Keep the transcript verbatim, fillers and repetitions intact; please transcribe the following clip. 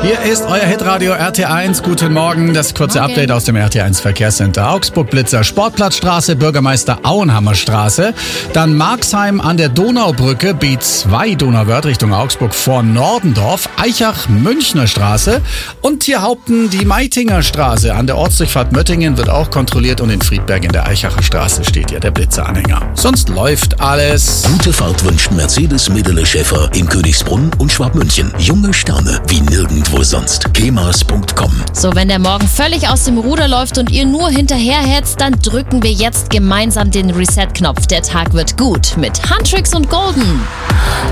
Hier ist euer Hitradio R T eins. Guten Morgen. Das kurze Morgen. Update aus dem R T eins Verkehrscenter. Augsburg-Blitzer, Sportplatzstraße, Bürgermeister Auenhammerstraße. Dann Marxheim an der Donaubrücke, B zwei Donauwörth Richtung Augsburg vor Nordendorf. Eichach-Münchner Straße. Und hier Haupten die Meitinger Straße. An der Ortsdurchfahrt Möttingen wird auch kontrolliert. Und in Friedberg in der Eichacher Straße steht ja der Blitzer-Anhänger. Sonst läuft alles. Gute Fahrt wünscht Mercedes Medele Schäfer in Königsbrunn und Schwabmünchen. Junge Sterne wie nirgendwo sonst. kemas punkt com. So, wenn der Morgen völlig aus dem Ruder läuft und ihr nur hinterherhetzt, dann drücken wir jetzt gemeinsam den Reset-Knopf. Der Tag wird gut mit Huntrix und Golden.